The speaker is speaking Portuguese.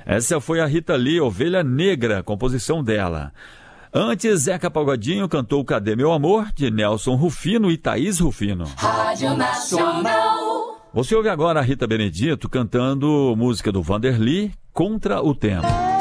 Essa foi a Rita Lee, Ovelha Negra, composição dela. Antes, Zeca Pagodinho cantou Cadê Meu Amor, de Nelson Rufino e Thaís Rufino. Rádio Nacional. Você ouve agora a Rita Benedito cantando música do Vanderly, Contra o Tempo.